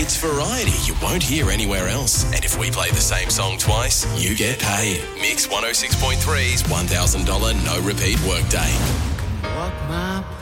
It's variety you won't hear anywhere else. And if we play the same song twice, you get paid. Mix 106.3's $1,000 no repeat workday. Walk my